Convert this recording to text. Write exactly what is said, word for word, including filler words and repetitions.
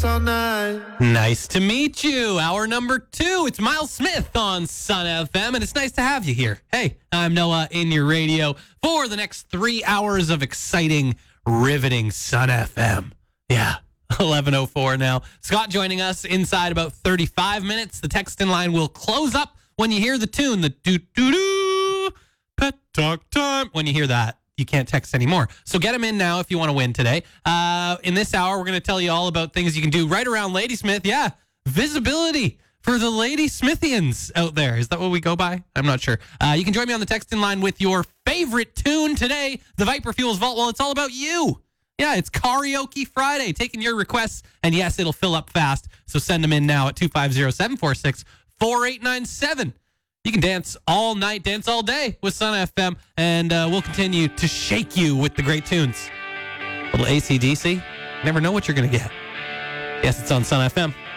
all night. Nice to meet you. Hour number two. It's Miles Smith on Sun F M, and it's nice to have you here. Hey, I'm Noah in your radio for the next three hours of exciting, riveting Sun F M. Yeah, eleven oh four now. Scott joining us inside about thirty-five minutes. The text in line will close up when you hear the tune, the doo-doo-doo, pet talk time. When you hear that, you can't text anymore. So get them in now if you want to win today. Uh, in this hour, we're going to tell you all about things you can do right around Ladysmith. Yeah, visibility for the Lady Smithians out there. Is that what we go by? I'm not sure. Uh, you can join me on the text in line with your favorite tune today, the Viper Fuels Vault. Well, it's all about you. Yeah, it's Karaoke Friday, taking your requests. And yes, it'll fill up fast. So send them in now at two five zero, seven four six, four eight nine seven. You can dance all night, dance all day with Sun F M, and uh, we'll continue to shake you with the great tunes. A little A C D C. Never know what you're going to get. Yes, it's on Sun F M.